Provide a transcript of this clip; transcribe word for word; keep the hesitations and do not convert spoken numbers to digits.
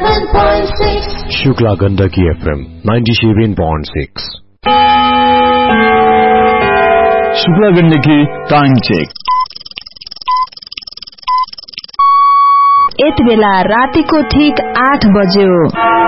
ninety-seven point six. Shukla Gandaki F M ninety-seven point six. Shukla Gandaki time check. यति बेला रातिको ठीक आठ बज्यो।